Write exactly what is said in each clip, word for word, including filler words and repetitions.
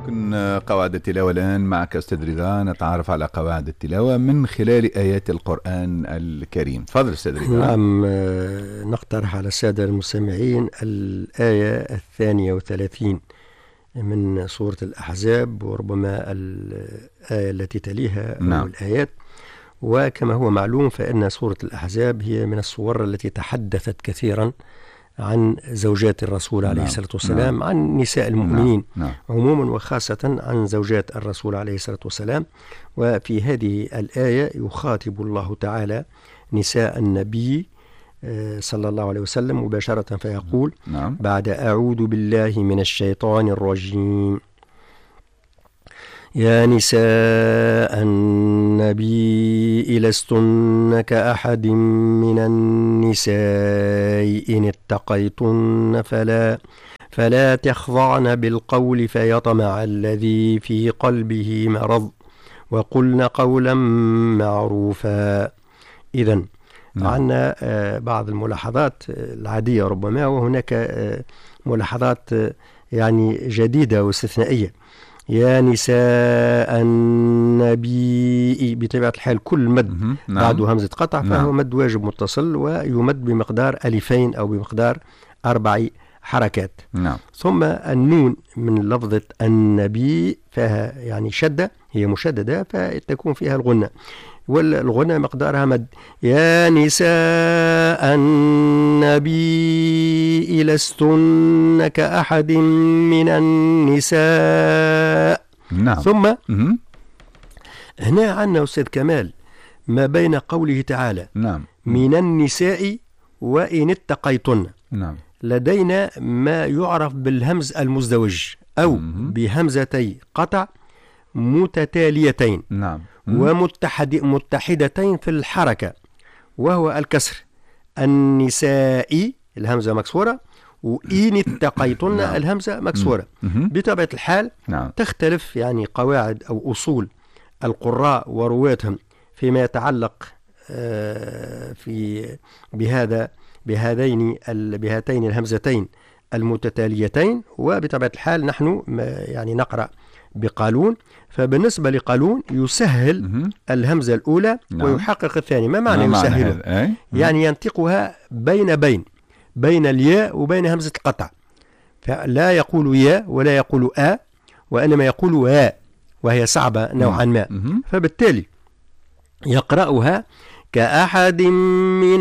يمكن قواعد التلاوة الآن معك أستاذ رضا، نتعرف على قواعد التلاوة من خلال آيات القرآن الكريم. تفضل أستاذ رضا. نعم، نقترح على السادة المستمعين الآية الثانية وثلاثين من سورة الأحزاب، وربما الآية التي تليها نعم. أو الآيات. وكما هو معلوم فإن سورة الأحزاب هي من السور التي تحدثت كثيرا عن زوجات الرسول عليه نعم. الصلاة والسلام، نعم. عن نساء المؤمنين نعم. نعم. عموما، وخاصة عن زوجات الرسول عليه الصلاة والسلام. وفي هذه الآية يخاطب الله تعالى نساء النبي صلى الله عليه وسلم مباشرة، فيقول نعم. بعد أعوذ بالله من الشيطان الرجيم: يا نساء النبي لستن كأحد من النساء إن اتقيتن فلا فلا تخضعن بالقول فيطمع الذي في قلبه مرض وقلن قولا معروفا. إذن نعم. عندنا بعض الملاحظات العادية ربما، وهناك ملاحظات يعني جديدة واستثنائية. يا نساء النبي، بطبيعة الحال كل مد نعم. بعده همزة قطع فهو نعم. مد واجب متصل، ويمد بمقدار ألفين أو بمقدار أربع حركات. نعم. ثم النون من لفظة النبي فيها يعني شدة، هي مشددة فتكون فيها الغنة، والغنى مقدارها مد. يا نساء النبي لستن كأحد من النساء. نعم. ثم مم. هنا عندنا أستاذ كمال ما بين قوله تعالى نعم. من النساء وإن اتقيتن، نعم. لدينا ما يعرف بالهمز المزدوج أو مم. بهمزتي قطع متتاليتين نعم. ومتحد متحدتين في الحركة، وهو الكسر. النساء الهمزة مكسورة، وإن اتقيتن نعم. الهمزة مكسورة. مم. بطبيعة الحال نعم. تختلف يعني قواعد أو أصول القراء ورواتهم فيما يتعلق في بهذا بهذين بهاتين الهمزتين المتتاليتين. وبطبيعة الحال نحن يعني نقرأ بقالون، فبالنسبة لقالون يسهل مم. الهمزة الأولى نعم. ويحقق الثاني. ما معنى ما يسهله؟ معنى يعني ينطقها بين بين بين الياء وبين همزة القطع، فلا يقول يا ولا يقول آ، وإنما يقول وا، وهي صعبة نوعا ما. مم. فبالتالي يقرأها كأحد من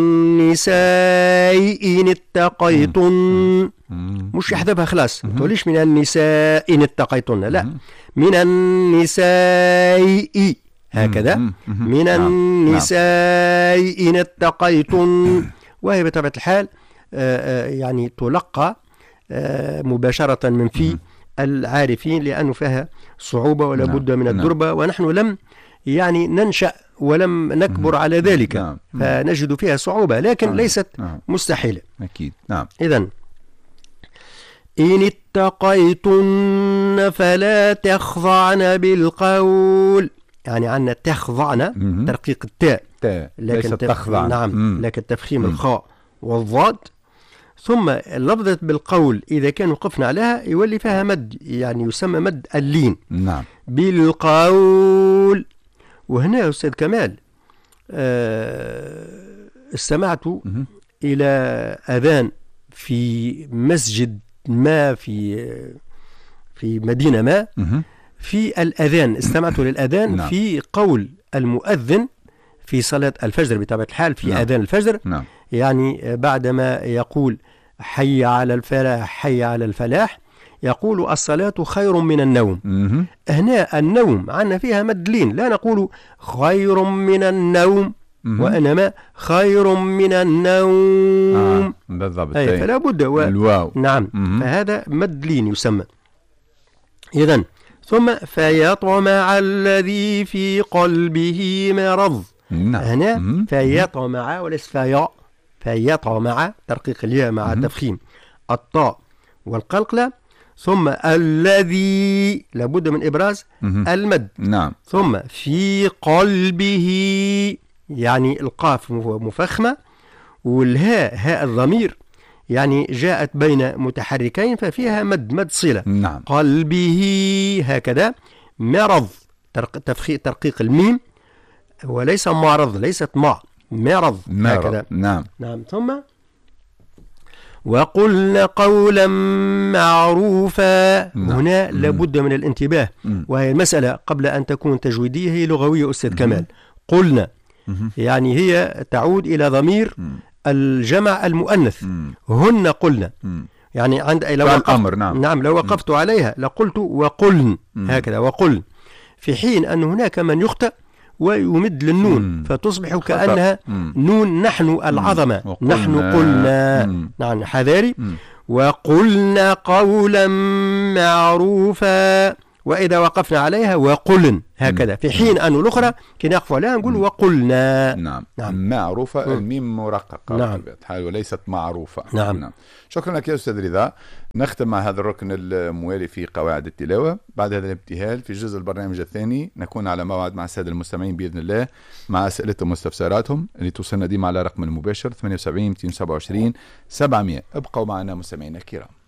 النساء إن اتقيتن، مش يحذفها خلاص، ما تقوليش من النساء إن اتقيتن، لا، من النساء هكذا، من النساء إن اتقيتن. وهي بطبيعة الحال يعني تلقى مباشرة من في العارفين، لأنه فيها صعوبة ولا بد من الدربة، ونحن لم يعني ننشأ ولم نكبر على ذلك، نعم. فنجد فيها صعوبة، لكن نعم. ليست نعم. مستحيلة. أكيد. نعم. إذن إن اتقيتن فلا تخضعن بالقول، يعني عندنا تخضعن ترقيق التاء، لكن تخضعن. نعم. مم. لكن تفخيم الخاء والضاد. ثم لفظة بالقول إذا كان وقفنا عليها يولي فيها مد، يعني يسمى مد اللين. نعم. بالقول. وهنا أستاذ كمال أه استمعت مم. إلى أذان في مسجد ما في في مدينة ما، مم. في الأذان استمعت للأذان نعم. في قول المؤذن في صلاة الفجر بطبيعة الحال، في نعم. أذان الفجر، نعم. يعني بعدما يقول حي على الفلاح حي على الفلاح يقول الصلاة خير من النوم. مم. هنا النوم عنا فيها مد لين، لا نقول خير من النوم، مم. وإنما خير من النوم. آه. بالضبط. أي فلا بد و... الواو. نعم. مم. فهذا مد لين يسمى. إذن ثم فيطمع الذي في قلبه مرض. نعم. هنا مم. فيطمع وليس فيا، فيطمع ترقيق الياء مع مم. تفخيم الطاء والقلقلة. ثم الذي لابد من إبراز مم. المد. نعم. ثم في قلبه، يعني القاف مفخمة، والهاء هاء الضمير يعني جاءت بين متحركين ففيها مد مد صلة. نعم. قلبه هكذا. مرض ترقيق الميم وليس معرض، ليست مع مرض هكذا. نعم. نعم. ثم وقلنا قولا معروفا. نعم. هنا لابد من الانتباه، وهي المسألة قبل أن تكون تجويدية هي لغوية أستاذ كمال. قلنا يعني هي تعود إلى ضمير الجمع المؤنث. هن قلنا يعني عند لو وقفت الأمر. نعم. نعم لو وقفت عليها لقلت وقلن هكذا وقلن، في حين أن هناك من يخطئ ويمد للنون مم. فتصبح كأنها مم. نون نحن العظمة مم. نحن قلنا. مم. نعم حذاري. مم. وقلنا قولا معروفا، وإذا وقفنا عليها وقلن هكذا، في حين أن الأخرى كي نقف عليها نقول وقلنا. نعم. نعم. معروفة. مم. الميم مرققة. نعم. وليست معروفة. نعم. نعم. شكرا لك يا أستاذ رضا. نختم مع هذا الركن الموالي في قواعد التلاوة. بعد هذا الابتهال في جزء البرنامج الثاني نكون على موعد مع السادة المستمعين بإذن الله مع أسئلتهم ومستفسراتهم اللي توصلنا ديما على رقم المباشر ثمانية وسبعين مئتين وسبعة وعشرين سبعمئة. ابقوا معنا مستمعينا الكرام.